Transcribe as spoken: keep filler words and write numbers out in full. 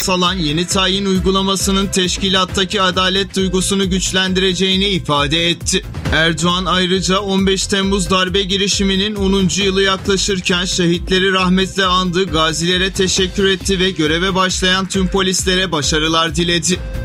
Öcalan yeni tayin uygulamasının teşkilattaki adalet duygusunu güçlendireceğini ifade etti. Erdoğan ayrıca on beş Temmuz darbe girişiminin onuncu yılı yaklaşırken şehitleri rahmetle andı, gazilere teşekkür etti ve göreve başlayan tüm polislere başarılar diledi.